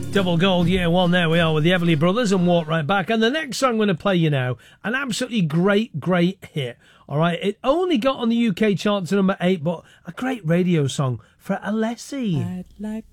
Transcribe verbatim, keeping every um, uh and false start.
Double gold year one, there we are with the Everly Brothers and Walk Right Back. And the next song I'm going to play you now, an absolutely great, great hit. All right, it only got on the U K chart to number eight, but a great radio song for Alessi. I'd like